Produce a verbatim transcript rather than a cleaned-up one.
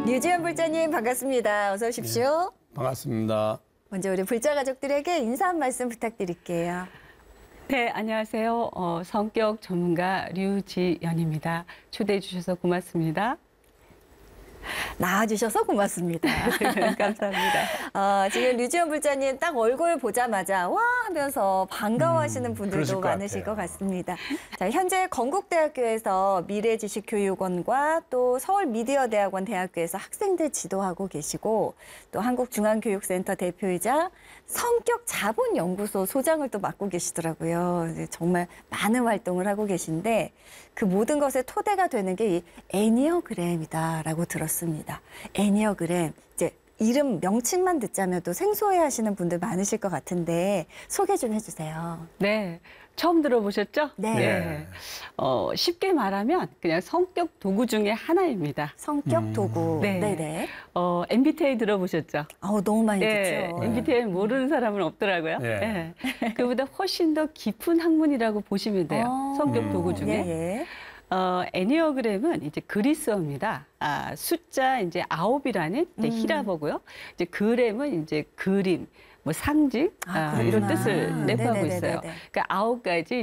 류지연 불자님 반갑습니다. 어서 오십시오. 네, 반갑습니다. 먼저 우리 불자 가족들에게 인사 한 말씀 부탁드릴게요. 네, 안녕하세요. 어, 성격 전문가 류지연입니다. 초대해 주셔서 고맙습니다. 나와주셔서 고맙습니다. 감사합니다. 어, 지금 류지연 불자님 딱 얼굴 보자마자 와 하면서 반가워하시는 음, 분들도 그러실 것 많으실 같아요. 것 같습니다. 자, 현재 건국대학교에서 미래지식교육원과 또 서울미디어대학원 대학교에서 학생들 지도하고 계시고 또 한국중앙교육센터 대표이자 성격자본연구소 소장을 또 맡고 계시더라고요. 정말 많은 활동을 하고 계신데 그 모든 것의 토대가 되는 게 이 애니어그램이다라고 들었습니다. 애니어그램, 이제 이름 명칭만 듣자면 또 생소해하시는 분들 많으실 것 같은데 소개 좀 해주세요. 네, 처음 들어보셨죠? 네. 네. 어, 쉽게 말하면 그냥 성격 도구 중에 하나입니다. 성격 음. 도구. 네. 네네. 어, 엠비티아이 들어보셨죠? 아우 너무 많이 네, 듣죠. 엠비티아이 모르는 사람은 없더라고요. 네. 네. 그보다 훨씬 더 깊은 학문이라고 보시면 돼요. 어, 성격 도구 중에. 예, 예. 어, 애니어그램은 이제 그리스어입니다. 아, 숫자 이제 아홉이라는 이제 음. 히라버고요. 이제 그램은 이제 그림, 뭐 상징 아, 아, 이런 그렇구나. 뜻을 내포하고 네네네네네. 있어요. 그러니까 아홉 가지